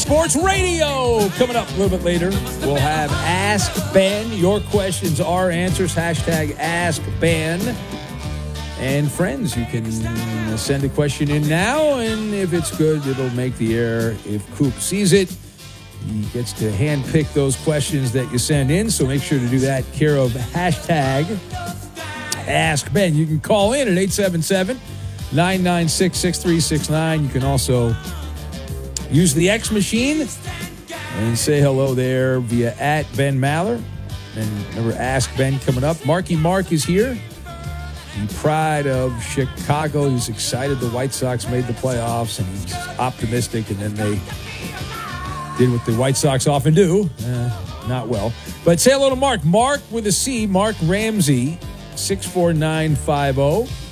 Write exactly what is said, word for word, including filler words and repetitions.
Sports Radio. Coming up a little bit later, we'll have Ask Ben. Your questions, our answers. Hashtag Ask Ben. And friends, you can send a question in now, and if it's good, it'll make the air. If Coop sees it, he gets to handpick those questions that you send in, so make sure to do that. Care of hashtag Ask Ben. You can call in at eight seven seven, nine nine six, six three six nine. You can also use the X machine and say hello there via at Ben Maller. And remember, Ask Ben coming up. Marky Mark is here. In pride of Chicago, he's excited the White Sox made the playoffs, and he's optimistic, and then they did what the White Sox often do. Uh, not well. But say hello to Mark. Mark with a C, Mark Ramsey, six four nine five zero.